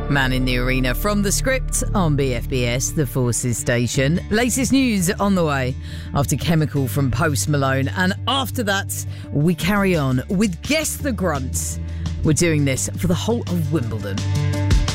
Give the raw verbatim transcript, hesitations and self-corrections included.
Man in the Arena from The Script on B F B S, the Forces station. Latest news on the way after Chemical from Post Malone. And after that, we carry on with Guess the Grunts. We're doing this for the whole of Wimbledon.